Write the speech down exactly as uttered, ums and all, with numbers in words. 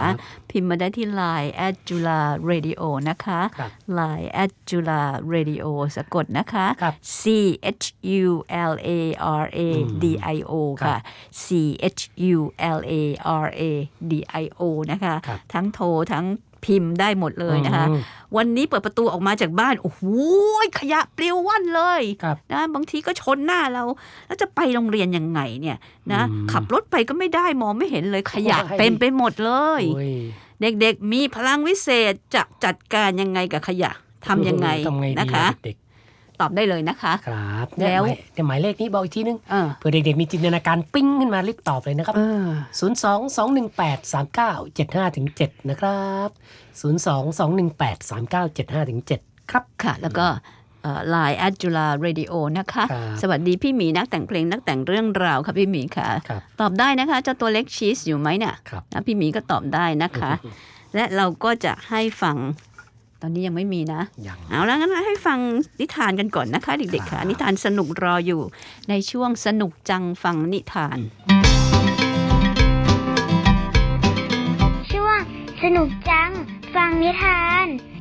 พิมพ์มาได้ที่ ไลน์ แอท จุฬา เรดิโอ นะคะ ไลน์ แอท จุฬา เรดิโอ สะกดนะคะ C H U L A R A D I O ค่ะ C H U L A R A D I O นะคะทั้งโทรทั้งพิมพ์ได้หมดเลยนะคะวันนี้เปิดประตูออกมาจากบ้านโอ้โหขยะปลิวว่อนเลยนะบางทีก็ชนหน้าเราแล้วจะไปโรงเรียนยังไงเนี่ยนะขับรถไปก็ไม่ได้มองไม่เห็นเลยขยะเต็มไปหมดเลยเด็กๆมีพลังวิเศษจะจัดการยังไงกับขยะทำยังไงนะคะตอบได้เลยนะคะครับแล้วหมายเลขนี้บอกอีกทีนึงเผื่อเด็กๆมีจินตนาการปิ้งขึ้นมารีบตอบเลยนะครับศูนย์ สอง สอง หนึ่ง แปด สาม เก้า เจ็ด ห้า ถึง เจ็ดนะครับศูนย์ สอง สอง หนึ่ง แปด สาม เก้า เจ็ด ห้า ถึง เจ็ดครับค่ะแล้วก็ไลน์ แอท จุฬา เรดิโอ นะคะสวัสดีพี่หมีนักแต่งเพลงนักแต่งเรื่องราวค่ะพี่หมีค่ะตอบได้นะคะเจ้าตัวเล็กชีสอยู่ไหมเนี่ยนะพี่หมีก็ตอบได้นะคะและเราก็จะให้ฟังตอนนี้ยังไม่มีนะเอาแล้วงั้นให้ฟังนิทานกันก่อนนะคะเด็กๆค่ะนิทานสนุกรออยู่ในช่วงสนุกจังฟังนิทานช่วงสนุกจังฟังนิทาน